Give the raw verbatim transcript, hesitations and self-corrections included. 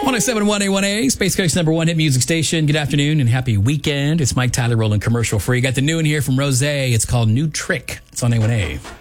one oh seven point one A one A, Space Coast's number one hit music station. Good afternoon and happy weekend. It's Mike Tyler rolling commercial free. Got the new one here from Rose. It's called New Trick. It's on A one A.